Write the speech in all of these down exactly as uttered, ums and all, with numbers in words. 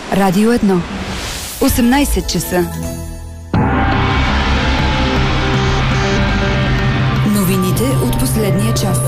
Радио едно. осемнайсет часа. Новините от последния час.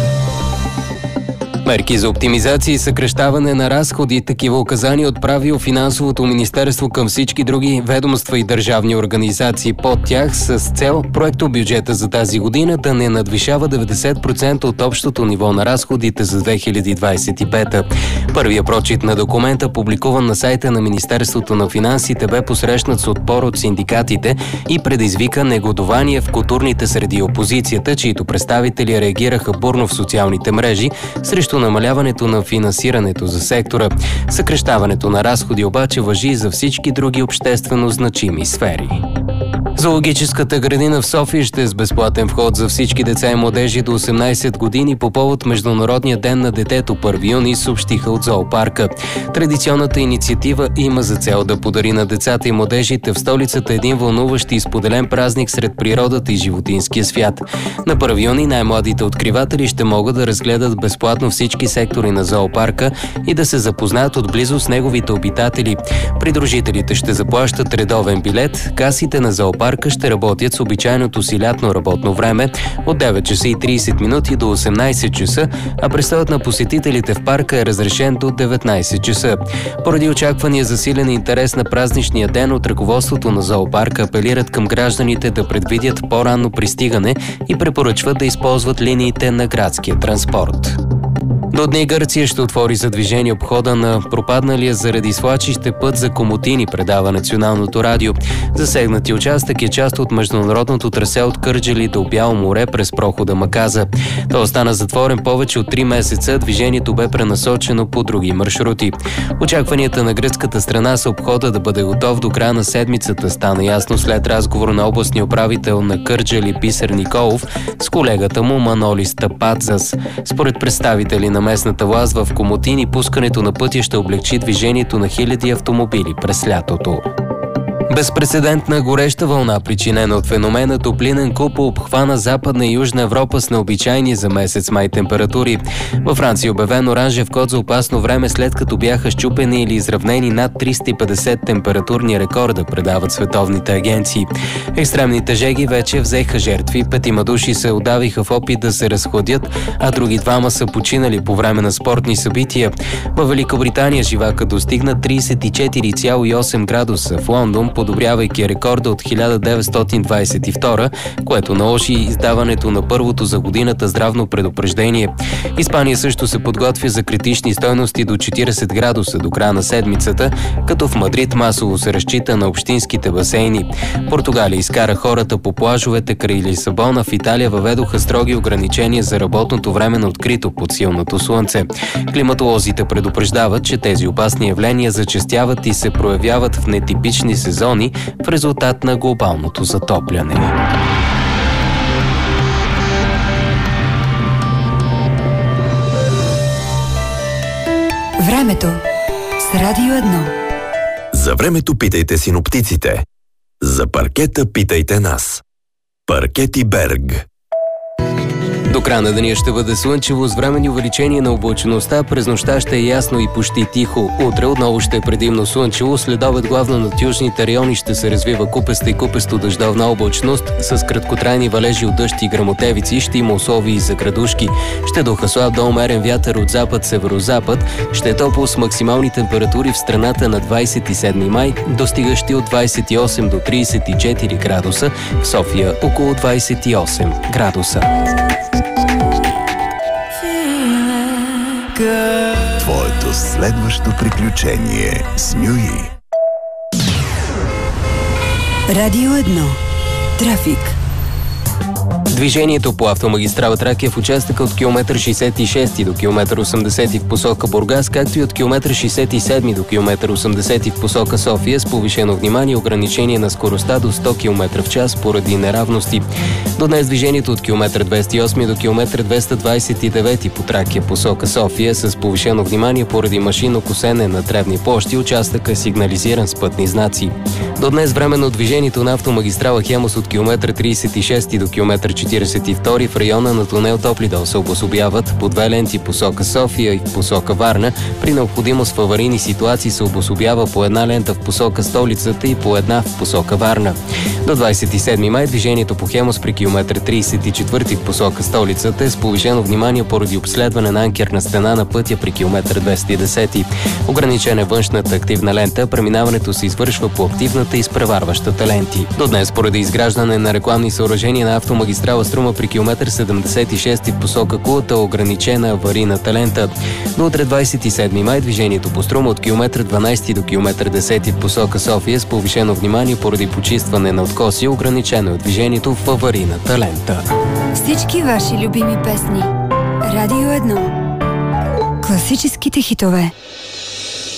Мерки за оптимизация и съкращаване на разходи. Такива указания отправил Финансовото министерство към всички други ведомства и държавни организации под тях с цел проектобюджета за тази година да не надвишава деветдесет процента от общото ниво на разходите за две хиляди двадесет и пета. Първия прочит на документа, публикуван на сайта на Министерството на финансите, бе посрещнат с отпор от синдикатите и предизвика негодование в културните среди и опозицията, чието представители реагираха бурно в социалните мрежи срещу намаляването на финансирането за сектора. Съкращаването на разходи обаче важи и за всички други обществено значими сфери. Зоологическата градина в София ще е с безплатен вход за всички деца и младежи до осемнайсет години по повод Международния ден на детето първи юни, съобщиха от зоопарка. Традиционната инициатива има за цел да подари на децата и младежите в столицата един вълнуващ и споделен празник сред природата и животинския свят. На първи юни най-младите откриватели ще могат да разгледат безплатно всички сектори на зоопарка и да се запознаят отблизо с неговите обитатели. Придружителите ще заплащат редовен билет, касите на зоопарка ще работят с обичайното си лятно работно време от девет часа и трийсет минути до осемнайсет часа, а престоят на посетителите в парка е разрешен до деветнайсет часа. Поради очаквания засилен интерес на празничния ден, от ръководството на зоопарка апелират към гражданите да предвидят по-ранно пристигане и препоръчват да използват линиите на градския транспорт. До дни Гърция ще отвори за движение обхода на пропадналия заради свлачище път за Комотини, предава Националното радио. Засегнати участък е част от международното трасе от Кърджали до Бяло море през прохода Маказа. Той остана затворен повече от три месеца, движението бе пренасочено по други маршрути. Очакванията на гръцката страна са обхода да бъде готов до края на седмицата, стана ясно след разговор на областния управител на Кърджали Бисер Николов с колегата му Манолис Тападзас. Според представители на местната власт в Комотини, пускането на пътя ще облегчи движението на хиляди автомобили през лятото. Безпрецедентна гореща вълна, причинена от феномена топлинен купол, обхвана Западна и Южна Европа с необичайни за месец май температури. Във Франция е обявен оранжев код за опасно време, след като бяха счупени или изравнени над триста и петдесет температурни рекорда, предават световните агенции. Екстремните жеги вече взеха жертви, петима души се удавиха в опит да се разхладят, а други двама са починали по време на спортни събития. Във Великобритания живака достигна трийсет и четири цяло и осем градуса, в Лондон подобрявайки рекорда от хиляда деветстотин двадесет и втора, което наложи издаването на първото за годината здравно предупреждение. Испания също се подготвя за критични стойности до четирийсет градуса до края на седмицата, като в Мадрид масово се разчита на общинските басейни. Португалия изкара хората по плажовете край Лисабона, в Италия въведоха строги ограничения за работното време на открито под силното слънце. Климатолозите предупреждават, че тези опасни явления зачестяват и се проявяват в нетипични сезони в резултат на глобалното затопляне. Времето с Радио едно. За времето питайте синоптиците. За паркета питайте нас. Паркети Берг. До края на деня ще бъде слънчево с временни увеличение на облачеността. През нощта ще е ясно и почти тихо. Утре отново ще е предимно слънчево. След обед главно над южните райони ще се развива купеста и купесто дъждовна облачност с краткотрайни валежи от дъжд и гръмотевици. Ще има условия и за градушки. Ще духа слаб до умерен вятър от запад-северозапад. Ще е топло с максимални температури в страната на двадесет и седми май, достигащи от двадесет и осем до тридесет и четири градуса. В София около двадесет и осем градуса. Твоето следващо приключение с Мюи. Радио едно. Трафик. Движението по автомагистрала Тракия в участъка от километър шейсет и шести до километър осемдесети в посока Бургас, както и от километър шейсет и седми до километър осемдесети в посока София с повишено внимание и ограничение на скоростта до сто километра в час поради неравности. До днес движението от километър двеста и осми до километър двеста двадесет и девети по Тракия посока София с повишено внимание поради машинно косене на тревни площи, участъка е сигнализиран с пътни знаци. До днес временно движението на автомагистрала Хемус от километър тридесет и шести до километър четиридесет четиридесет и втори в района на тунел Топлидол се обособяват по две ленти посока София и в посока Варна. При необходимост в аварийни ситуации се обособява по една лента в посока столицата и по една в посока Варна. До двадесет и седми май движението по Хемус при километър тридесет и четвърти в посока столицата е с повишено внимание поради обследване на анкерна стена на пътя при километър двеста и десет. Ограничена е външната активна лента, преминаването се извършва по активната и изпреварващата ленти. До днес поради изграждане на рекламни съоръжения на автомагистрала Струма при километър седемдесет и шести в посока Кулата е ограничена аварийната лента. До утре двадесет и седми май движението по Струма от километър дванадесети до километър десети в посока София с повишено внимание поради почистване на откоси, ограничено е движението в аварийната лента. Всички ваши любими песни. Радио едно. Класическите хитове.